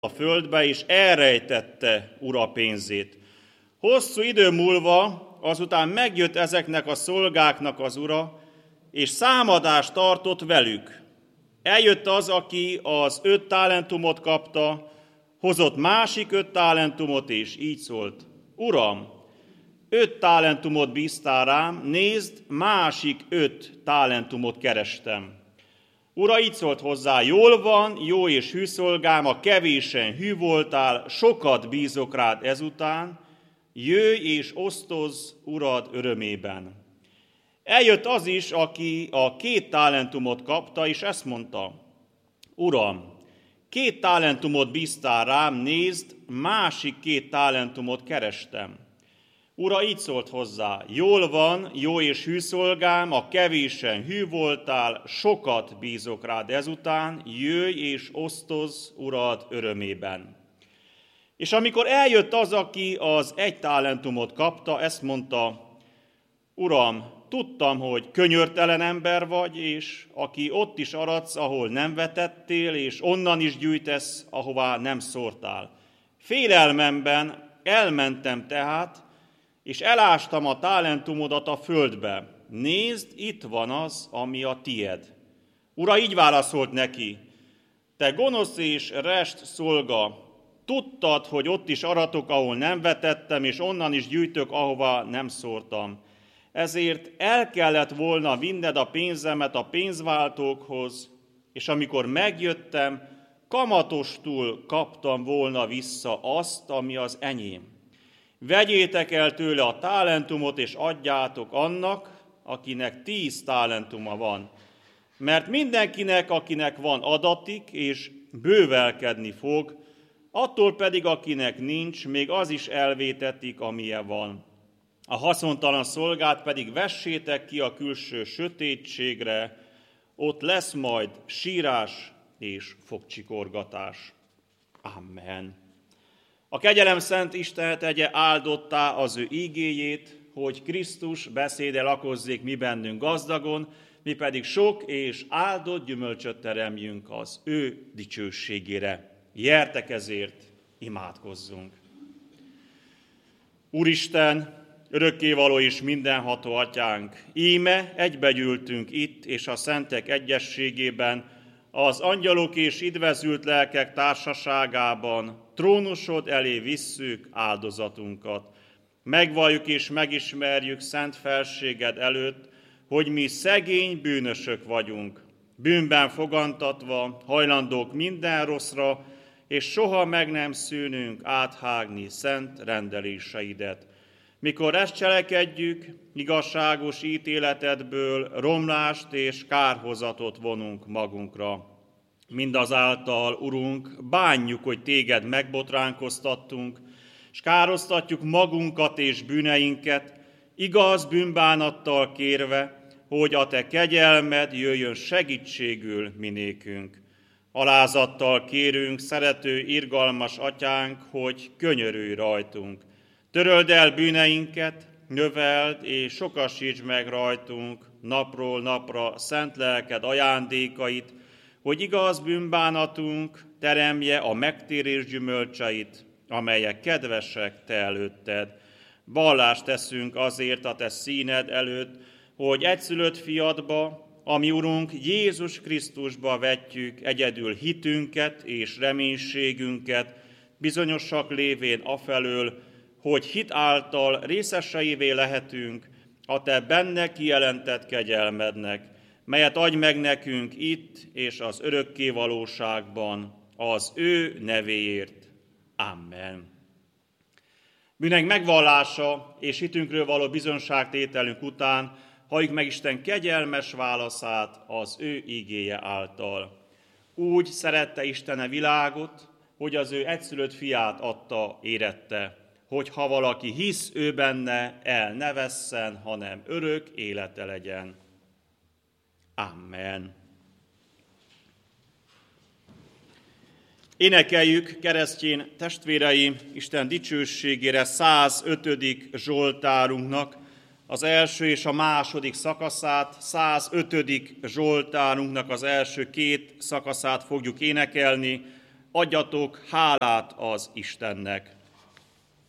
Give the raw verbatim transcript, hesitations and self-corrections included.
a földbe, és elrejtette ura pénzét. Hosszú idő múlva azután megjött ezeknek a szolgáknak az ura, és számadást tartott velük. Eljött az, aki az öt talentumot kapta, hozott másik öt talentumot, és így szólt: Uram, öt talentumot bíztál rám, nézd, másik öt talentumot kerestem. Ura így szólt hozzá: jól van, jó és hű szolgám, a kevésen hű voltál, sokat bízok rád ezután, jöjj és osztozz urad örömében. Eljött az is, aki a két talentumot kapta, és ezt mondta: Uram, két talentumot bíztál rám, nézd, másik két talentumot kerestem. Ura így szólt hozzá: jól van, jó és hű szolgám, a kevésen hű voltál, sokat bízok rád ezután, jöjj és osztozz urad örömében. És amikor eljött az, aki az egy talentumot kapta, ezt mondta: Uram, tudtam, hogy könyörtelen ember vagy, és aki ott is aradsz, ahol nem vetettél, és onnan is gyűjtesz, ahová nem szórtál. Félelmemben elmentem tehát, és elástam a talentumodat a földbe. Nézd, itt van az, ami a tied. Ura így válaszolt neki: te gonosz és rest szolga, tudtad, hogy ott is aratok, ahol nem vetettem, és onnan is gyűjtök, ahova nem szórtam. Ezért el kellett volna vinned a pénzemet a pénzváltókhoz, és amikor megjöttem, kamatostul kaptam volna vissza azt, ami az enyém. Vegyétek el tőle a talentumot, és adjátok annak, akinek tíz talentuma van. Mert mindenkinek, akinek van, adatik, és bővelkedni fog, attól pedig, akinek nincs, még az is elvétetik, amilyen van. A haszontalan szolgát pedig vessétek ki a külső sötétségre, ott lesz majd sírás és fogcsikorgatás. Amen. A kegyelem szent Isten tegye áldottá az ő ígéjét, hogy Krisztus beszéde lakozzék mi bennünk gazdagon, mi pedig sok és áldott gyümölcsöt teremjünk az ő dicsőségére. Gyertek ezért, imádkozzunk. Úristen, örökkévaló és mindenható atyánk, íme egybegyűltünk itt és a szentek egyességében, az angyalok és idvezült lelkek társaságában, trónusod elé visszük áldozatunkat. Megvalljuk és megismerjük szent felséged előtt, hogy mi szegény bűnösök vagyunk, bűnben fogantatva, hajlandók minden rosszra, és soha meg nem szűnünk áthágni szent rendeléseidet. Mikor ezt cselekedjük, igazságos ítéletedből romlást és kárhozatot vonunk magunkra. Mindazáltal, Urunk, bánjuk, hogy téged megbotránkoztattunk, és károsztatjuk magunkat és bűneinket, igaz bűnbánattal kérve, hogy a te kegyelmed jöjjön segítségül minékünk. Alázattal kérünk, szerető, irgalmas atyánk, hogy könyörülj rajtunk. Töröld el bűneinket, növeld és sokasíts meg rajtunk napról napra szent lelked ajándékait, hogy igaz bűnbánatunk teremje a megtérés gyümölcseit, amelyek kedvesek te előtted. Vallást teszünk azért a te színed előtt, hogy egyszülött fiadba, ami Urunk Jézus Krisztusba vetjük egyedül hitünket és reménységünket, bizonyosak lévén afelől, hogy hit által részeseivé lehetünk a te benne kijelentett kegyelmednek, melyet adj meg nekünk itt és az örökké valóságban, az ő nevéért. Amen. Bűnünk megvallása és hitünkről való bizonságtételünk után halljuk meg Isten kegyelmes válaszát az ő ígéje által. Úgy szerette Isten a világot, hogy az ő egyszülött fiát adta érette, hogy ha valaki hisz ő benne, el ne vesszen, hanem örök élete legyen. Amen. Énekeljük, keresztény testvéreim, Isten dicsőségére százötödik zsoltárunknak az első és a második szakaszát, százötödik zsoltárunknak az első két szakaszát fogjuk énekelni. adjatok hálát az Istennek.